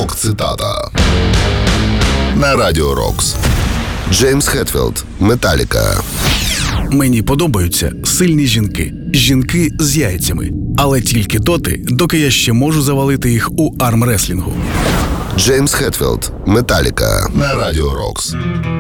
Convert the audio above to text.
Рок-цитата на Радіо Рокс. Джеймс Хетфілд, Металіка. Мені подобаються сильні жінки. Жінки з яйцями. Але тільки доки я ще можу завалити їх у армреслінгу. Джеймс Хетфілд, Металіка на Радіо Рокс.